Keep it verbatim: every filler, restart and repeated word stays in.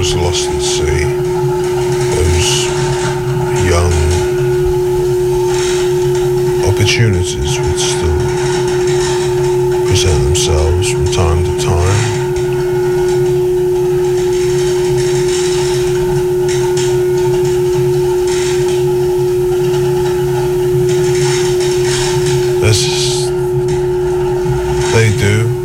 was lost at sea, those young opportunities would still present themselves from time to time. This, they do.